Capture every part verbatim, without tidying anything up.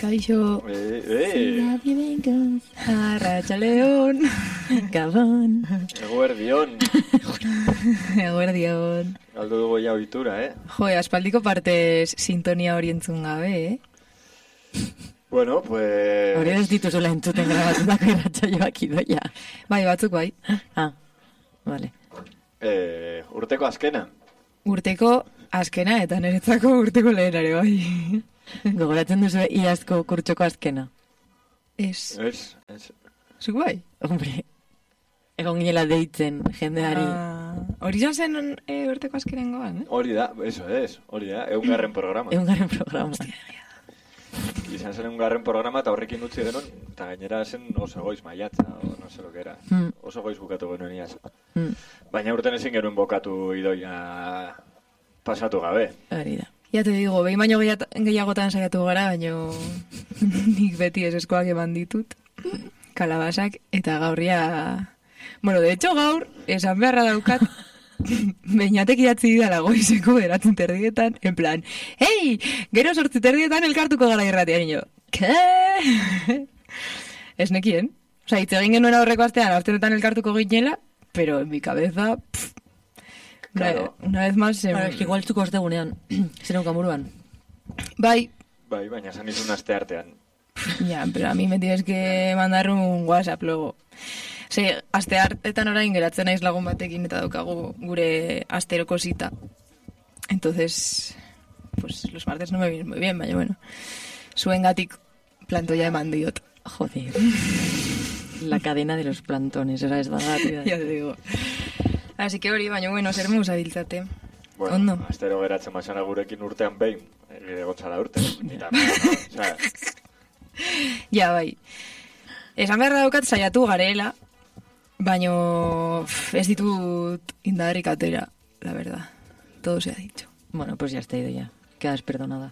Kaixo. Eh, eh. Arratxaleon. Gabon. Eguerdion. Eguerdion. Galdu dugu ja ohitura, eh? Jo, aspaldiko partez sintonia hori entzun gabe, eh? Bueno, pues... Hori ez dituzula entzuten grabatutako irratsaioak idoia. Bai, batzuk bai. Ah, vale. Eh, urteko azkena. Urteko azkena eta niretzako urteko lehenare bai. Gogoratzen duzu iazko kurtsoko azkena. Ez. Ez, ez. Zuk bai? Hombre, egon ginela deitzen jendeari. Ah, hori izan zen e, urteko azkenengoan, eh? Hori da, eso es, hori da, eungarren programa. Eungarren programa. Izan zen eungarren programa eta horrekin utzi genuen, eta gainera zen oso goiz maiatza, o no sé lo que era. Hmm. Oso goiz bukatu genuen iaz. Hmm. Baina urten ezin genuen bokatu idoia pasatu gabe. Hori da. Ya te digo, behin baino gehiat- gehiagotan saiatu gara, baino nik beti eseskoak eman ditut, kalabasak, eta gaurria... Bueno, de hecho gaur, esan beharra daukat, beinatek idatzi didala goizeko beratzen terdietan, en plan, hei, gero sortzi terdietan elkartuko gara irratian, nio, ke? Ez nekien. Osa, hitz egin genuen aurreko astean, astenetan elkartuko ginela, pero en mi cabeza... Pff, Claro. Una, una vez más... Em... Claro, es que igual zuko ostegunean, zer neukan buruan. Bai, Bai, baina esan izun aste artean. ya, pero a mí me tienes que mandar un WhatsApp luego. Ze, aste hartetan orain geratzen naiz lagun batekin eta daukagu gure asteroko zita. Entonces, pues los martes no me vienen muy bien, baina bueno. Zuengatik plantoia eman diot. Joder. La cadena de los plantones, esa es verdad. Ya te digo. Así que hori, baina bueno, zer musa biltzate. Bueno, Ondo. astero geratzen mazana gurekin urtean behin, egide gotzala urte. Eta, no? Osea, Ja, bai. Esan behar daukat saiatu garela, baino pff, ez ditut indarrik atera, la verdad. Todo se ha dicho. Bueno, pues ya está ido ya. Quedas perdonada.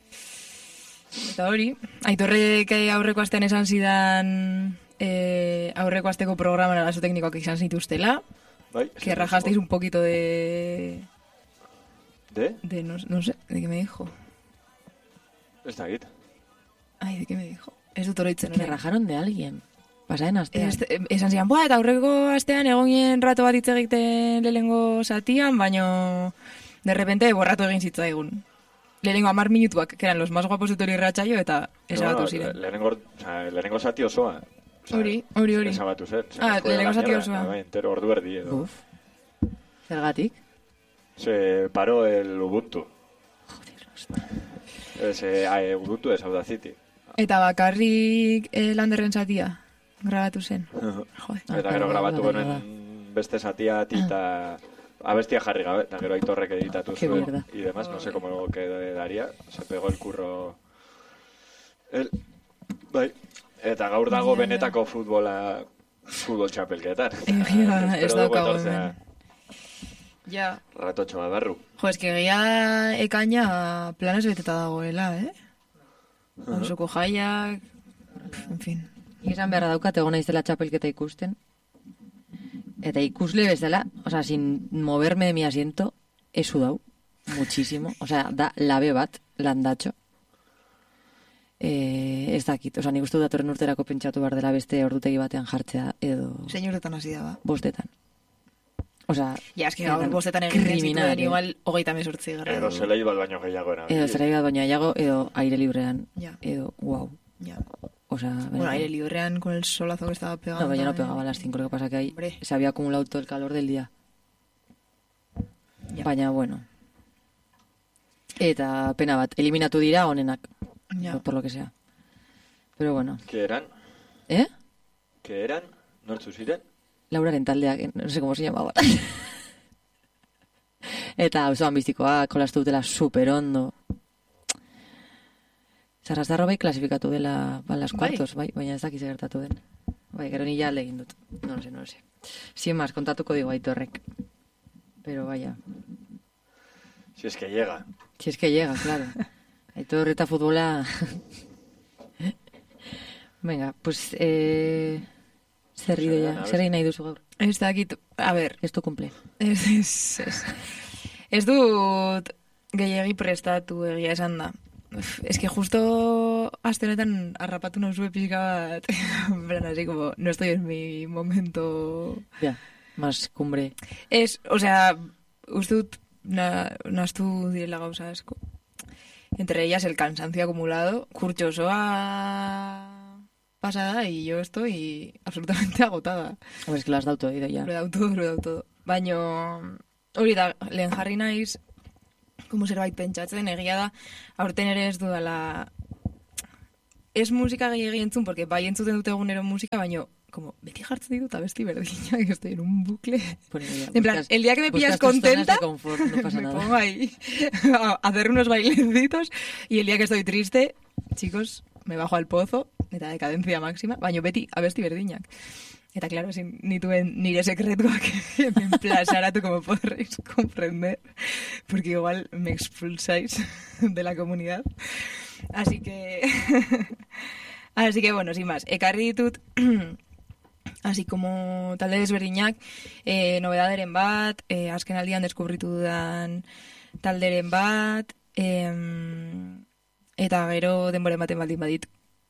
Eta hori, Aitorrek aurreko astean esan zidan eh, aurreko asteko programan arazo teknikoak izan zituztela, bai, que rajasteis un poquito de... ¿De? de no, no sé, ¿de qué me dijo? Ez da git. Ay, ¿de qué me dijo? Ez dut oroitzen. Que orain. rajaron de alguien. Pasaden astean. Ez, esan zian, boa, eta aurreko astean egonien rato bat hitz egiten lehengo satian, baino de repente borratu egin zitzaigun. Lehenengo amar minutuak, que eran los más guapos de Tori Ratxaio, eta esabatu ziren. Le, lehenengo, o sea, lehenengo zati osoa. O sea, Hori, hori, hori. Esabatu zen. Se Ah, nos fue lehenengo la zati mierda. osoa. Bai, entero, ordu erdi edo. Uf. Zergatik? Se paró el Ubuntu. Joder, ostras. Se, eh, Ubuntu de Audacity. Eta bakarrik eh, landerren zatia grabatu zen. Joder. Eta gero grabatu genuen beste zatia eta abestia jarri gabe, eta gero Aitorrek editatu Qué zuen mierda. y demás, no sé cómo quedaría, se pegó el curro el, bai, eta gaur dago Ja, ja. benetako futbola futbol txapelketan. Egia, ez Espero dugu daukagu etortzea hemen. Ja. ratotxo bat barru. Jo, eski egia ekaina planez beteta dagoela, eh? Osoko jaiak, pf, en fin. Nik esan beharra daukat egon naizela txapelketa ikusten. Eta ikusle bezala, o sea, sin moverme de mi asiento, he sudau muchísimo. O sea, da labe bat, landatxo. Eh, ez dakit, o sea, nik uste dut datorren urterako pentsatu behar dela beste ordutegi batean jartzea edo Zein urtetan hasi da, ba. bostetan. O sea, Ja, eski gaur edan bostetan egin kriminal, zituen eh. igual hogeita mesortzi Edo gradu. zelei bat baino gehiago erabili. Edo zera bat baina iago, edo aire librean, Ja. edo wow. Ja. O sea, Bueno, benetan. aire librean con el solazo que estaba pegando. No, pero ya no también. pegaba a las cinco, lo que pasa que ahí Hombre. se había acumulado todo el calor del día. Ja. Baina, bueno. Eta pena bat, eliminatu dira onenak, Ja. por lo que sea. Pero bueno. Que eran? ¿Eh? Que eran? Nortzu ziren? Lauraren taldeak, no sé cómo se llamaba. Eta auzoan bizikoa, kolastu dutela super ondo. Sarrazdarro bai klasifikatu dela ba, las Bai. cuartos, bai, baina ez dakiz gertatu den. Bai, gero ni ja legin dut. No lo sé, no lo sé. Sin más, kontatuko digo Aitorrek. Pero vaya, Si es que llega. si es que llega, claro. Aitor eta futbola... Venga, pues... Eh... Zer Zer ideia, da, zer egin nahi duzu gaur? Ez dakit, a ber, Ez du kumple. ez, ez, ez. Ez dut gehiagi prestatu egia esan da. uf, es que justo aste honetan harrapatu nauzue pixka bat, en plan, así como, no estoy en mi momento... Ja, más cumbre. Es, o sea, uste dut, na, naztu direla gauza asko. Entre ellas el cansancio acumulado, kurtso osoa pasada y yo estoy absolutamente agotada. A ver, es que lo has dado todo, ya. Lo he dado todo, lo he dado todo. Baina, hori da, lehen jarri naiz, como zerbait pentsatzen, egia da, aurten ere ez dudala... Ez musika gehiagi entzun, porque bai entzuten dute egunero musika, baina, como, beti jartzen ditut abesti berdina, que estoy en un bucle. Bueno, ya, En plan, buscas- el día que me pillas buscas tus zonas contenta, de confort, no pasa me nada. pongo ahí a hacer unos bailecitos, y el día que estoy triste, chicos, me bajo al pozo, eta decadencia máxima, baina beti abesti berdinak. Eta claro, sin, nituen nire sekretuak en plazaratu, como podréis comprender, porque igual me expulsáis de la comunidad. Así que... Así que, bueno, sin más, ekarri ditut... Así como talde desberdinak, eh, nobedaderen bat, eh, azken aldian deskubritu dudan talderen bat, em, eta gero denboren baten baldin badit.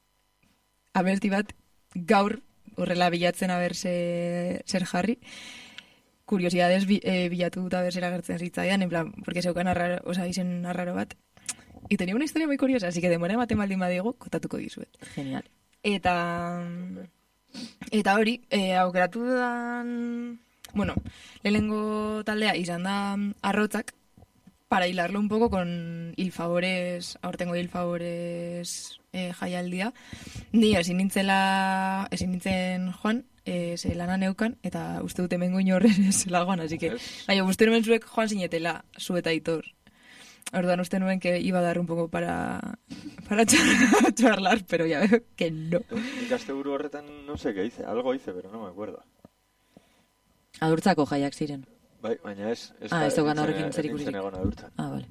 Abesti bat gaur horrela bilatzen aber ze, zer jarri. Kuriosidades bi, eh, bilatu dut aber zer agertzen zitzaidan, en plan, porque zeukan arraro, o sea, izen arraro bat. Y tenía una historia muy curiosa, así que denboren baten baldin badigu, kontatuko dizuet. Genial. Eta... Eta hori, e, aukeratu dudan... Bueno, lehenengo taldea izan da Arrotzak, para hilarlo un poco con Ilfabores, aurtengo Ilfabores e, jaialdia. Ni ezin nintzela, ezin nintzen joan, e, ze lana neukan, eta uste dute mengo inorrez lagoan, así que... Ez? Baina, uste nuen zuek joan zinetela, zu eta Aitor. Orduan uste nuen que iba a dar un poco para, para char- charlar, pero ya veo que no. Nik asteburu horretan no sé qué hice, algo hice, pero no me acuerdo. Adurtzako jaiak ziren. Bai, baina ez... ez Ah, ja- ez daukan nintzen- horrekin ez zerikusirik. nintzen egon adurtzan. Ah, vale.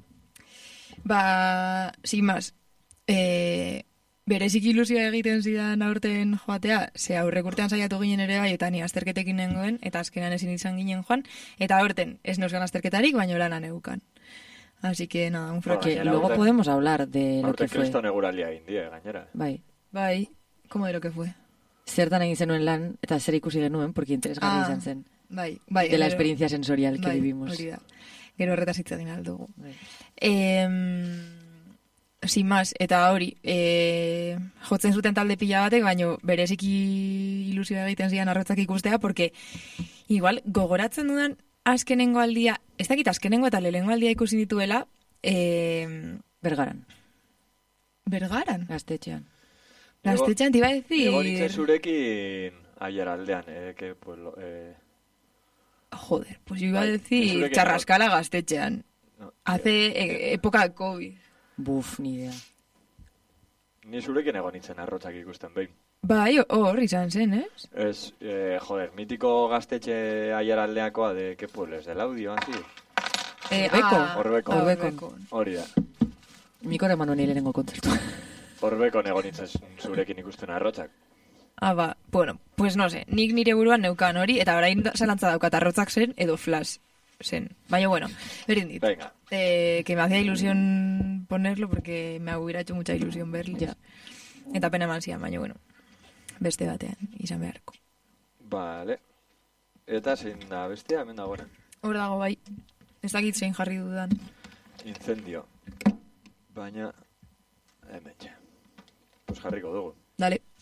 Ba, sin más, e, berezik ilusioa egiten zidan aurten joatea, ze aurrek urtean saiatu ginen ere bai, eta ni azterketekin nengoen, eta azkenan ezin izan ginen joan, eta aurten ez neuzkan azterketarik, baino lana neukan. Así que nada, un Bueno, Que fracaso. gainera luego aurten- podemos hablar de lo que Aurten fue. kriston eguralia egin die, gainera. Bai. Bai, como de lo que fue. Zertan egin zenuen lan, eta zer ikusi genuen, porque interesgarri Ah, izan zen. Bai, bai. De la gero- experiencia sensorial que bai, vivimos. Hori da. Gero horretaz hitz egin aldugu. Bai. Eh, sin más, eta hori, eh, jotzen zuten talde pila batek, baino bereziki ilusioa egiten zidan Arrotzak ikustea, porque igual gogoratzen dudan azkenengo aldia, ez dakit azkenengo eta lehenengo aldia ikusi dituela, eh, Bergaran, Bergaran. gaztetxean. Gaztetxean te iba a decir... Ego nintzen zurekin aier aldean, eh, que, pues, lo, eh, Joder, pues yo iba a Bai, decir zurekin Charrascala Gaztetxean. no, Hace eh, época de COVID. Buf, ni idea. ni zurekin egon nintzen Arrotzak ikusten behin. Bai, hor izan zen, ez? Es, eh, joder, mitiko gaztetxe aier aldeakoa de, ¿qué pueblo es? Del audio, así. Eh, Orbeko. ah, Orbeko. ah, Orbeko. Hori da. Mikor eman honi lehenengo kontzertu. Horbeko egon nintzen zurekin ikusten Arrotzak. Ah, ba, bueno, pues no sé, nik nire buruan neukan hori, eta orain da- zalantza daukat Arrotzak zen, edo Flash zen. Baina, bueno, berdin dit. Venga. Eh, que me hacía ilusión ponerlo, porque me hubiera hecho mucha ilusión verles. Ja. Eta pena eman zian, baina, bueno, beste batean, izan beharko. Vale. Eta zein da bestia, hemen dagoena. Hor dago, bai, ez dakit zein jarri dudan. Incendio. Baina, hemen txe. Pues jarriko dugu. Dale.